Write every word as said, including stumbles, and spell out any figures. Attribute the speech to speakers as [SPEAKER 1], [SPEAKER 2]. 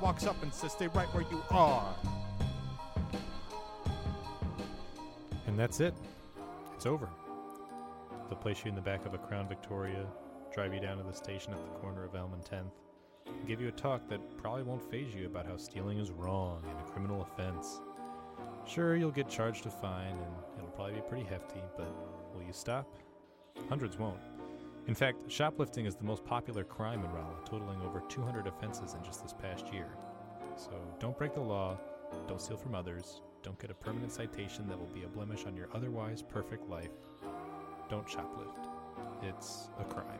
[SPEAKER 1] walks up and says, stay right where you are.
[SPEAKER 2] And that's it. It's over. They'll place you in the back of a Crown Victoria, drive you down to the station at the corner of Elm and tenth, and give you a talk that probably won't faze you about how stealing is wrong and a criminal offense. Sure, you'll get charged a fine, and it'll probably be pretty hefty, but will you stop? Hundreds won't. In fact, shoplifting is the most popular crime in Rolla, totaling over two hundred offenses in just this past year. So don't break the law, don't steal from others, don't get a permanent citation that will be a blemish on your otherwise perfect life. Don't shoplift. It's a crime.